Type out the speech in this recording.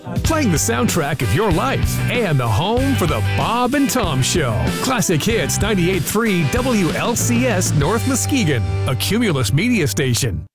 Playing the soundtrack of your life and the home for the Bob and Tom Show. Classic Hits 98.3 WLCS North Muskegon, a Cumulus media station.